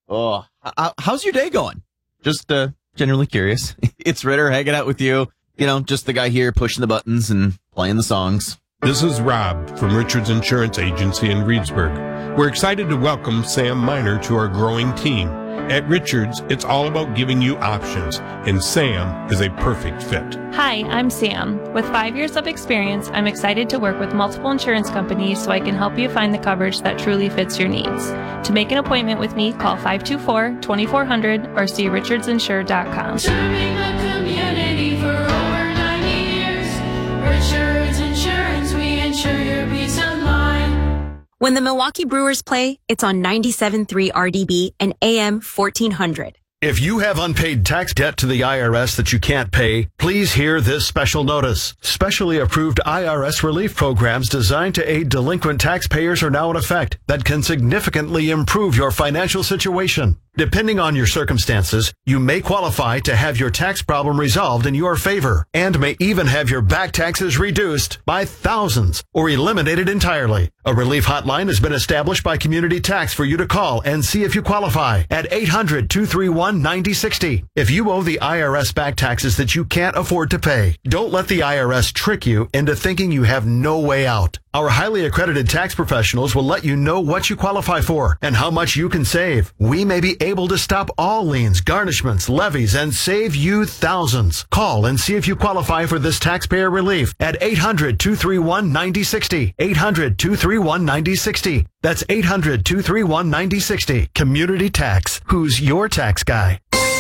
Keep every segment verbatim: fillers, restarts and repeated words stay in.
Oh, h- how's your day going? Just uh, generally curious. It's Ritter hanging out with you. You know, just the guy here pushing the buttons and playing the songs. This is Rob from Richards Insurance Agency in Reedsburg. We're excited to welcome Sam Miner to our growing team. At Richards, it's all about giving you options, and Sam is a perfect fit. Hi, I'm Sam. With five years of experience, I'm excited to work with multiple insurance companies so I can help you find the coverage that truly fits your needs. To make an appointment with me, call five two four, two four zero zero or see richards insure dot com. Serving the community for over ninety years. Richards Insurance, we insure your peace of mind. When the Milwaukee Brewers play, it's on ninety-seven point three R D B and A M fourteen hundred. If you have unpaid tax debt to the I R S that you can't pay, please hear this special notice. Specially approved I R S relief programs designed to aid delinquent taxpayers are now in effect that can significantly improve your financial situation. Depending on your circumstances, you may qualify to have your tax problem resolved in your favor and may even have your back taxes reduced by thousands or eliminated entirely. A relief hotline has been established by Community Tax for you to call and see if you qualify at eight hundred, two three one, nine zero six zero. If you owe the I R S back taxes that you can't afford to pay, don't let the I R S trick you into thinking you have no way out. Our highly accredited tax professionals will let you know what you qualify for and how much you can save. We may be able to stop all liens, garnishments, levies, and save you thousands. Call and see if you qualify for this taxpayer relief at eight hundred, two three one, nine zero six zero. eight hundred, two three one, nine zero six zero. That's eight hundred, two three one, nine zero six zero. Community Tax. Who's your tax guy?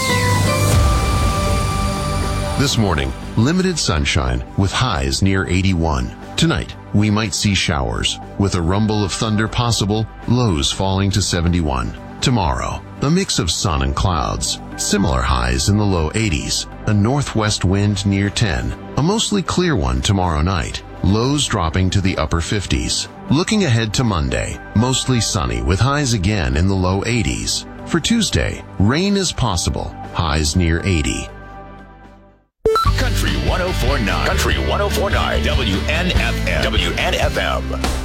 This morning, limited sunshine with highs near eighty-one. Tonight, we might see showers with a rumble of thunder possible, lows falling to seventy-one. Tomorrow, a mix of sun and clouds, similar highs in the low eighties, a northwest wind near ten, a mostly clear one tomorrow night, lows dropping to the upper fifties. Looking ahead to Monday, mostly sunny with highs again in the low eighties. For Tuesday, rain is possible, highs near eighty. Country one oh four point nine. Country one oh four point nine. W N F M. W N F M.